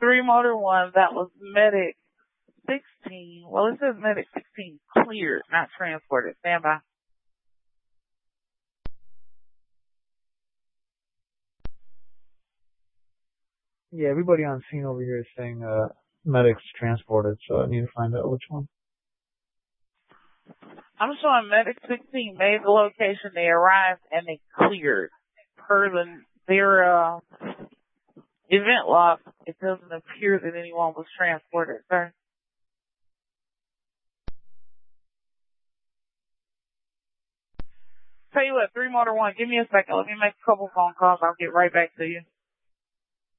3 Motor 1, that was Medic 16. Well, it says Medic 16 cleared, not transported. Stand by. Yeah, everybody on scene over here is saying medics transported, so I need to find out which one. I'm showing Medic 16 made the location, they arrived, and they cleared. Per their event log, it doesn't appear that anyone was transported, sir. Tell you what, 3 Motor 1, give me a second. Let me make a couple phone calls. I'll get right back to you.